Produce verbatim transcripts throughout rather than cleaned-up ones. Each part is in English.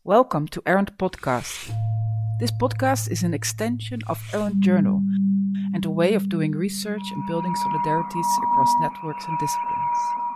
Welcome to Errant Podcast. This podcast is an extension of Errant Journal and a way of doing research and building solidarities across networks and disciplines.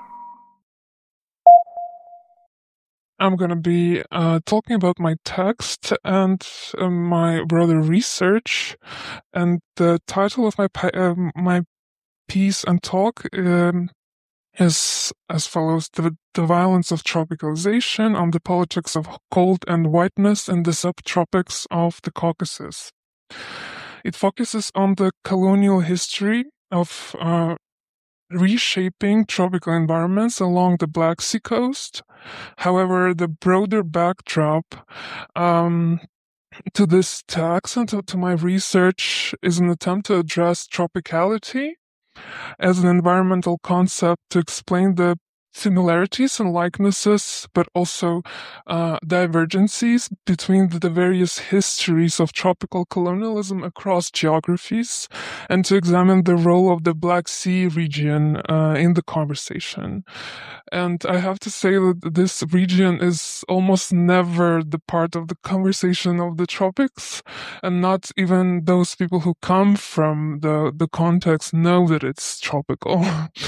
I'm going to be uh, talking about my text and uh, my broader research. And the title of my pi- uh, my piece and talk um, is as follows: the, the violence of tropicalization on the politics of cold and whiteness in the subtropics of the Caucasus. It focuses on the colonial history of uh, reshaping tropical environments along the Black Sea coast. However, the broader backdrop um, to this text and to, to my research is an attempt to address tropicality as an environmental concept to explain the similarities and likenesses, but also uh, divergencies between the various histories of tropical colonialism across geographies, and to examine the role of the Black Sea region uh, in the conversation. And I have to say that this region is almost never the part of the conversation of the tropics, and not even those people who come from the, the context know that it's tropical.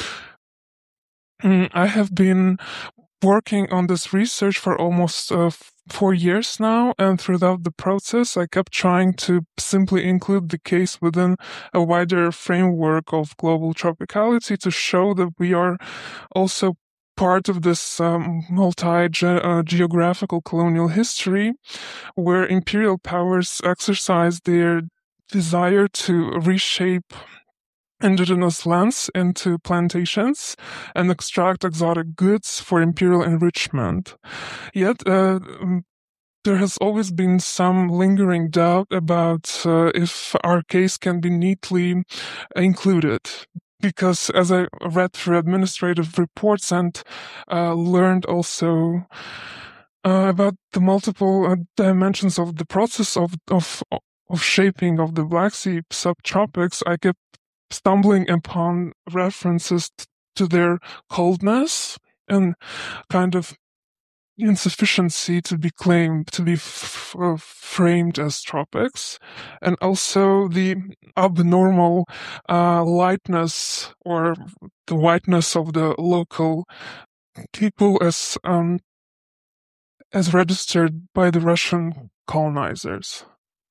I have been working on this research for almost uh, four years now, and throughout the process, I kept trying to simply include the case within a wider framework of global tropicality to show that we are also part of this um, multi-geographical colonial history where imperial powers exercise their desire to reshape indigenous lands into plantations and extract exotic goods for imperial enrichment. Yet, uh, there has always been some lingering doubt about uh, if our case can be neatly included. Because as I read through administrative reports and uh, learned also uh, about the multiple uh, dimensions of the process of, of, of shaping of the Black Sea subtropics, I kept stumbling upon references to their coldness and kind of insufficiency to be claimed to be f- f- framed as tropics, and also the abnormal uh, lightness or the whiteness of the local people as um, as registered by the Russian colonizers.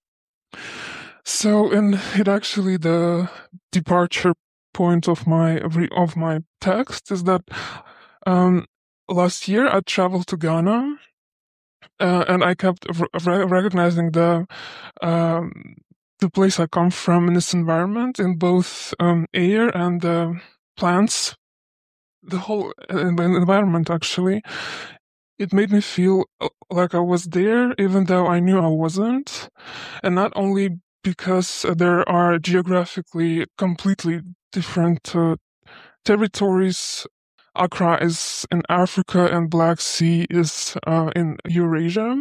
So, and it actually the departure point of my of my text is that um, last year I traveled to Ghana, uh, and I kept re- recognizing the um, the place I come from in this environment, in both um, air and uh, plants, the whole environment actually. It made me feel like I was there, even though I knew I wasn't, and not only because there are geographically completely different uh, territories. Accra is in Africa and Black Sea is uh, in Eurasia,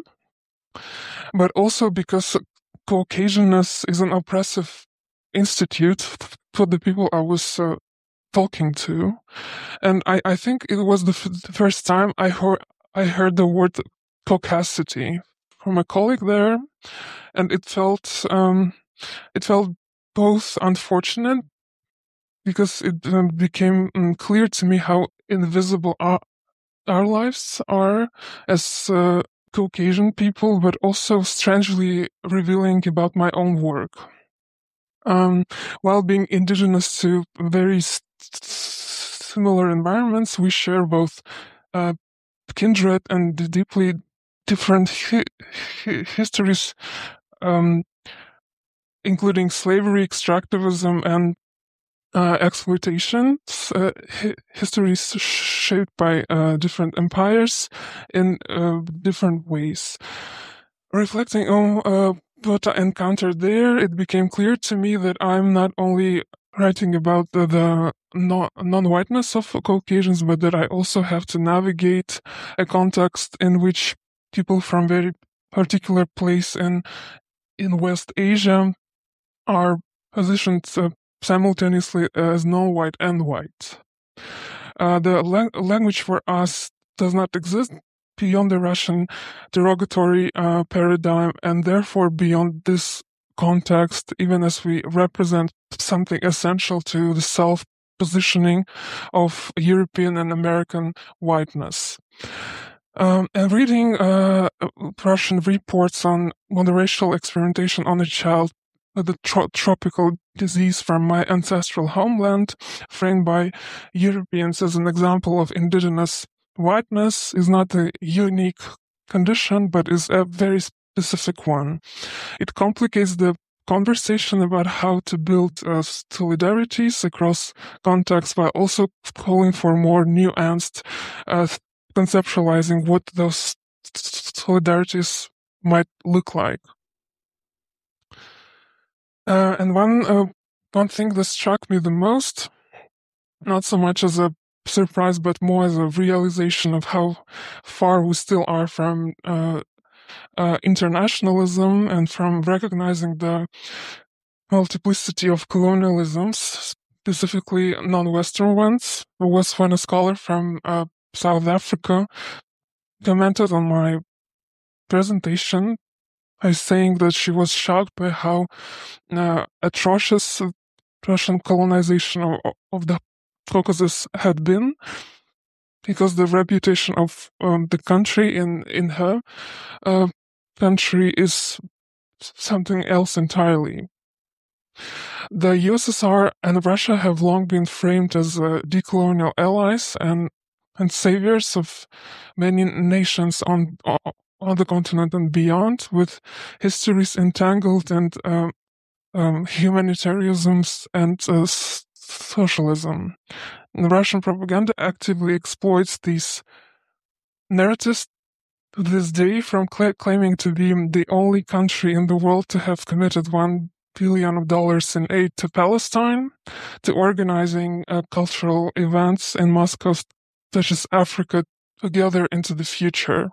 but also because Caucasianness is an oppressive institute for the people I was uh, talking to. And I, I think it was the, f- the first time I heard, I heard the word caucasity from a colleague there, and it felt um, it felt both unfortunate because it um, became um, clear to me how invisible our, our lives are as uh, Caucasian people, but also strangely revealing about my own work. Um, while being indigenous to very st- similar environments, we share both uh, kindred and deeply different hi- hi- histories, um, including slavery, extractivism, and uh, exploitation. Uh, hi- histories shaped by uh, different empires in uh, different ways. Reflecting on uh, what I encountered there, it became clear to me that I'm not only writing about the, the non- non-whiteness of Caucasians, but that I also have to navigate a context in which people from very particular place in in West Asia are positioned uh, simultaneously as non-white and white. Uh, the la- language for us does not exist beyond the Russian derogatory uh, paradigm, and therefore beyond this context, even as we represent something essential to the self-positioning of European and American whiteness. Um, and reading uh, Russian reports on monoracial experimentation on a child with a tro- tropical disease from my ancestral homeland, framed by Europeans as an example of indigenous whiteness, is not a unique condition, but is a very specific one. It complicates the conversation about how to build uh, solidarities across contexts, while also calling for more nuanced uh, conceptualizing what those solidarities might look like. Uh, and one uh, one thing that struck me the most, not so much as a surprise, but more as a realization of how far we still are from uh, uh, internationalism and from recognizing the multiplicity of colonialisms, specifically non-Western ones, was when a scholar from uh, South Africa commented on my presentation by saying that she was shocked by how uh, atrocious Russian colonization of, of the Caucasus had been, because the reputation of um, the country in, in her uh, country is something else entirely. The U S S R and Russia have long been framed as uh, decolonial allies and and saviors of many nations on on the continent and beyond, with histories entangled and um, um, humanitarianisms and uh, socialism. And Russian propaganda actively exploits these narratives to this day, from cl- claiming to be the only country in the world to have committed one billion of dollars in aid to Palestine, to organizing uh, cultural events in Moscow, such as Africa Together into the future.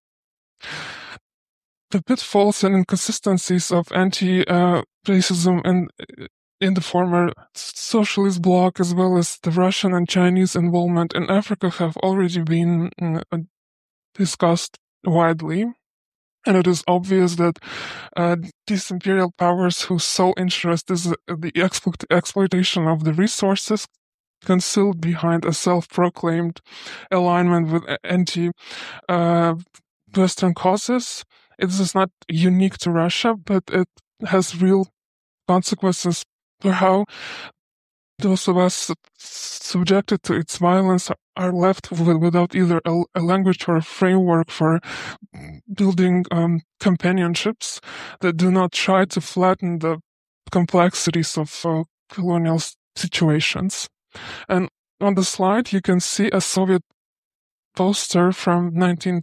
The pitfalls and inconsistencies of anti-racism uh, and in the former socialist bloc, as well as the Russian and Chinese involvement in Africa, have already been uh, discussed widely. And it is obvious that uh, these imperial powers, whose sole interest is the explo- exploitation of the resources concealed behind a self-proclaimed alignment with anti-Western uh, causes, it is not unique to Russia, but it has real consequences for how those of us subjected to its violence are left with, without either a, a language or a framework for building um, companionships that do not try to flatten the complexities of uh, colonial situations. And on the slide, you can see a Soviet poster from nineteen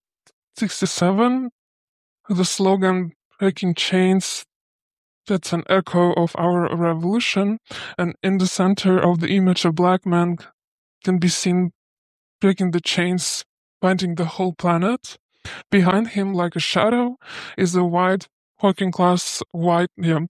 sixty-seven with the slogan, "Breaking Chains." That's an echo of our revolution, and in the center of the image, a black man can be seen breaking the chains, binding the whole planet. Behind him, like a shadow, is a white, working-class, white yeah,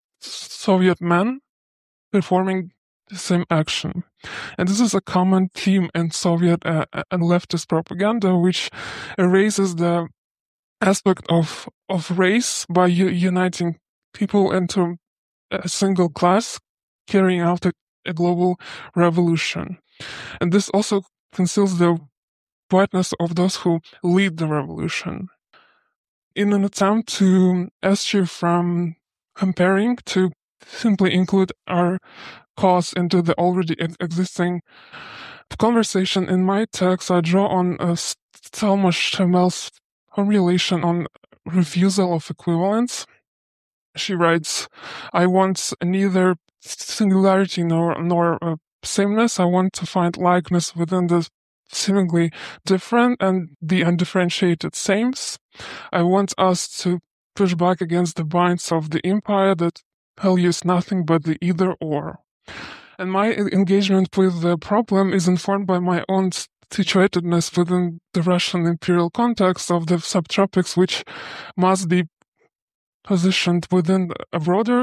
Soviet man performing the same action. And this is a common theme in Soviet uh, and leftist propaganda, which erases the aspect of, of race by u- uniting people into a single class, carrying out a, a global revolution. And this also conceals the whiteness of those who lead the revolution. In an attempt to eschew from comparing, to simply include our cause into the already existing conversation, in my text I draw on uh, Selma Chamel's formulation on refusal of equivalence. She writes, "I want neither singularity nor nor uh, sameness. I want to find likeness within the seemingly different and the undifferentiated sames. I want us to push back against the binds of the empire that values nothing but the either-or." And my engagement with the problem is informed by my own situatedness within the Russian imperial context of the subtropics, which must be positioned within a broader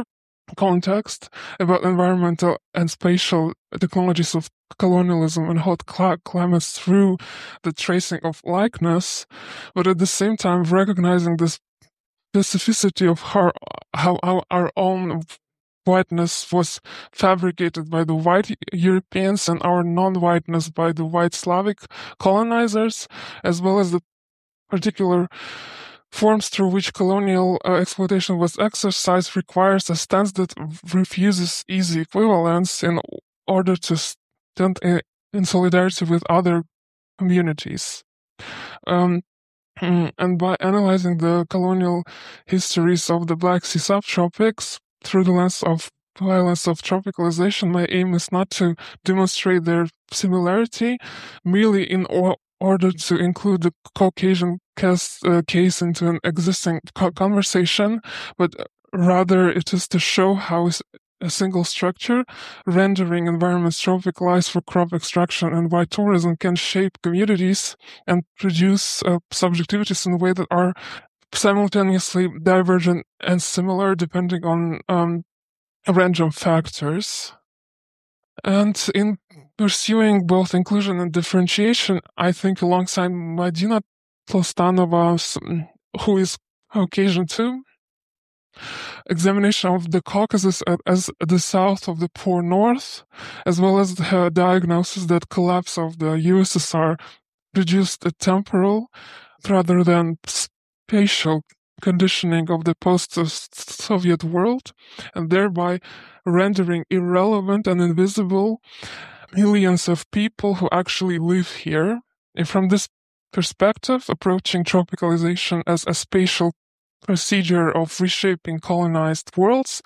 context about environmental and spatial technologies of colonialism and hot cl- climates through the tracing of likeness, but at the same time recognizing the specificity of how, how our, our own whiteness was fabricated by the white Europeans and our non-whiteness by the white Slavic colonizers, as well as the particular forms through which colonial uh, exploitation was exercised, requires a stance that refuses easy equivalence in order to stand in, in solidarity with other communities. Um, and by analyzing the colonial histories of the Black Sea subtropics through the lens of violence of tropicalization, my aim is not to demonstrate their similarity merely in or- order to include the Caucasian case, uh, case into an existing co- conversation, but rather it is to show how a single structure rendering environments tropicalized for crop extraction and why tourism can shape communities and produce uh, subjectivities in a way that are simultaneously divergent and similar depending on um, a range of factors. And in pursuing both inclusion and differentiation, I think alongside Madina Tlostanova, who is Caucasian too, examination of the Caucasus as the south of the poor north, as well as the diagnosis that collapse of the U S S R produced a temporal rather than spatial conditioning of the post-Soviet world, and thereby rendering irrelevant and invisible millions of people who actually live here. And from this perspective, approaching tropicalization as a spatial procedure of reshaping colonized worlds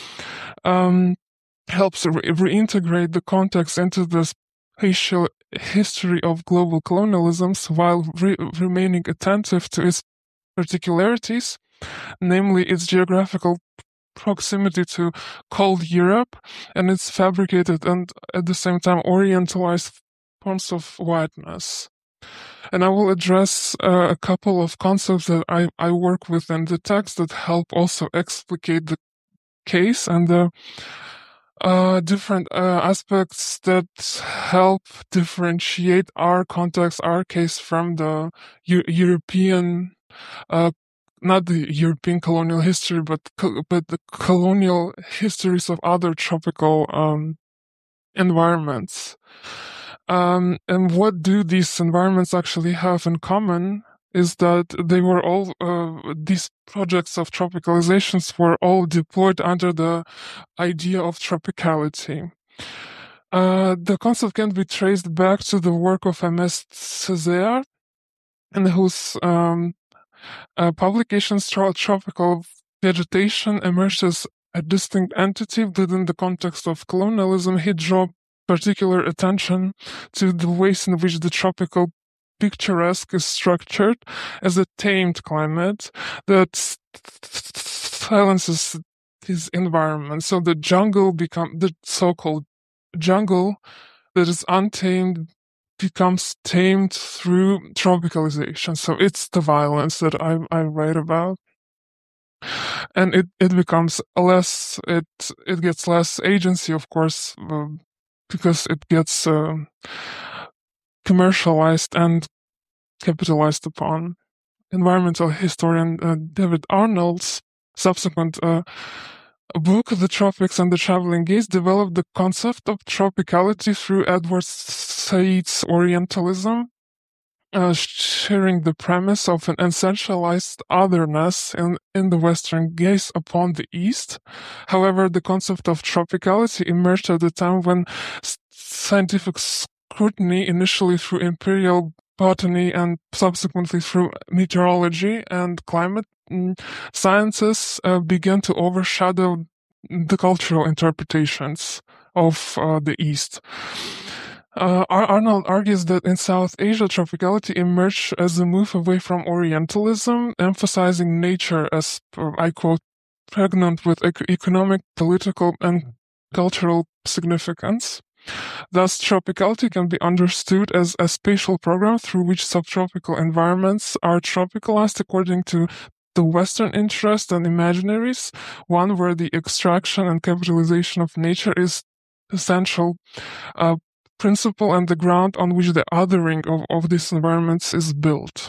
um, helps re- reintegrate the context into the spatial history of global colonialisms while re- remaining attentive to its particularities, namely its geographical proximity to cold Europe and its fabricated and at the same time orientalized forms of whiteness. And I will address uh, a couple of concepts that I, I work with in the text that help also explicate the case and the uh, different uh, aspects that help differentiate our context, our case from the U- European, uh, not the European colonial history, but co- but the colonial histories of other tropical um, environments. Um, and what do these environments actually have in common is that they were all, uh, these projects of tropicalizations were all deployed under the idea of tropicality. Uh, the concept can be traced back to the work of M S Césaire, in whose um, uh, publications tropical vegetation emerged as a distinct entity within the context of colonialism. He drew particular attention to the ways in which the tropical picturesque is structured as a tamed climate that silences his environment. So the jungle become the so-called jungle that is untamed becomes tamed through tropicalization. So it's the violence that I I write about. And it, it becomes less, it it gets less agency, of course, uh, because it gets uh, commercialized and capitalized upon. Environmental historian uh, David Arnold's subsequent uh, book, The Tropics and the Traveling Gaze, developed the concept of tropicality through Edward Said's Orientalism, uh, sharing the premise of an essentialized otherness in, in the Western gaze upon the East. However, the concept of tropicality emerged at a time when scientific scrutiny, initially through imperial botany and subsequently through meteorology and climate sciences, uh, began to overshadow the cultural interpretations of uh, the East. Uh, Arnold argues that in South Asia, tropicality emerged as a move away from Orientalism, emphasizing nature as, I quote, pregnant with economic, political, and cultural significance. Thus, tropicality can be understood as a spatial program through which subtropical environments are tropicalized according to the Western interest and imaginaries, one where the extraction and capitalization of nature is essential uh, principle and the ground on which the othering of, of these environments is built.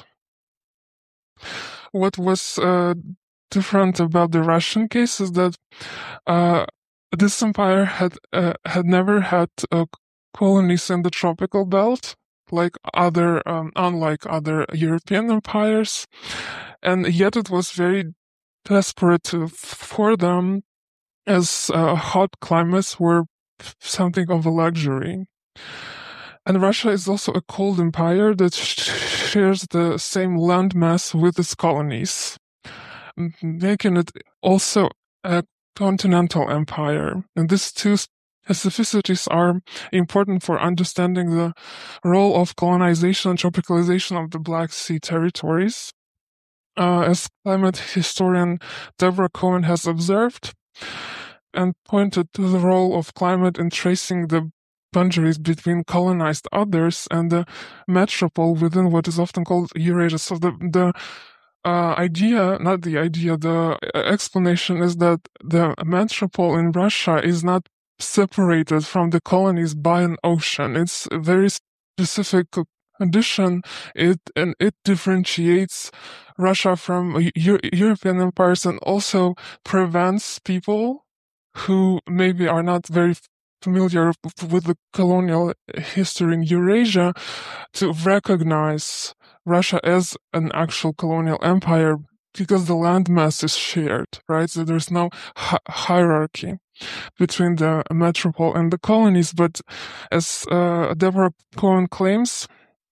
What was uh, different about the Russian case is that uh, this empire had uh, had never had uh, colonies in the tropical belt, like other, um, unlike other European empires, and yet it was very desperate to, for them, as uh, hot climates were something of a luxury. And Russia is also a cold empire that shares the same landmass with its colonies, making it also a continental empire. And these two specificities are important for understanding the role of colonization and tropicalization of the Black Sea territories. Uh, as climate historian Deborah Cohen has observed and pointed to the role of climate in tracing the boundaries between colonized others and the metropole within what is often called Eurasia. So the the uh, idea, not the idea, the explanation is that the metropole in Russia is not separated from the colonies by an ocean. It's a very specific condition, it and it differentiates Russia from Euro- European empires and also prevents people who maybe are not very familiar with the colonial history in Eurasia to recognize Russia as an actual colonial empire because the landmass is shared, right? So there's no hi- hierarchy between the metropole and the colonies. But as uh, Deborah Cohen claims,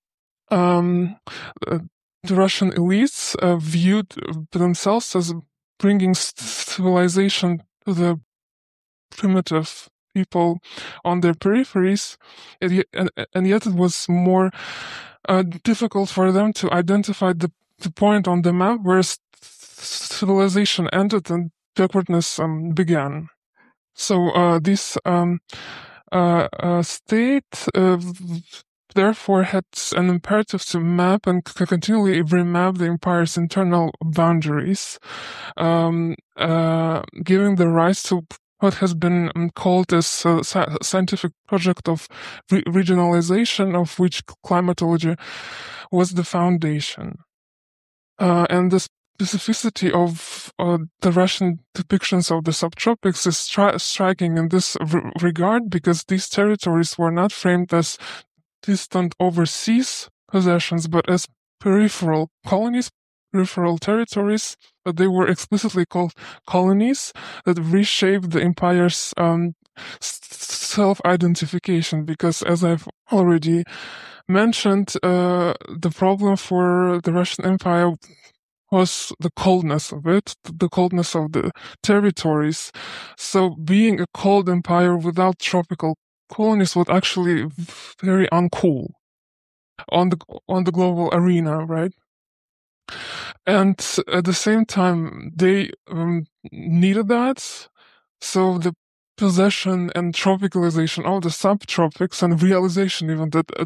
um, uh, the Russian elites uh, viewed themselves as bringing civilization to the primitive people on their peripheries, and yet, and, and yet it was more uh, difficult for them to identify the, the point on the map where civilization ended and backwardness um, began. So uh, this um, uh, uh, state uh, therefore had an imperative to map and continually remap the empire's internal boundaries, um, uh, giving the rise to what has been called as a scientific project of re- regionalization, of which climatology was the foundation. Uh, and the specificity of uh, the Russian depictions of the subtropics is stri- striking in this r- regard, because these territories were not framed as distant overseas possessions, but as peripheral colonies, peripheral territories, but they were explicitly called colonies that reshaped the empire's um, self-identification, because as I've already mentioned, uh, the problem for the Russian Empire was the coldness of it, the coldness of the territories. So being a cold empire without tropical colonies was actually very uncool on the on the global arena, right? And at the same time, they um, needed that. So the possession and tropicalization of the subtropics and realization even that